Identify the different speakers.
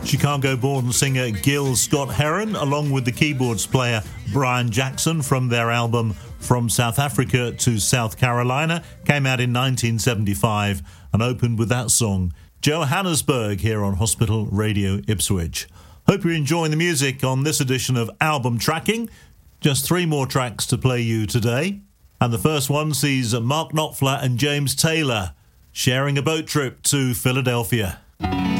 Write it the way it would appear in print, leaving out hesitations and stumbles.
Speaker 1: Chicago-born singer Gil Scott-Heron, along with the keyboards player Brian Jackson from their album From South Africa to South Carolina, came out in 1975 and opened with that song, Johannesburg, here on Hospital Radio Ipswich. Hope you're enjoying the music on this edition of Album Tracking. Just 3 more tracks to play you today. And the first one sees Mark Knopfler and James Taylor sharing a boat trip to Philadelphia.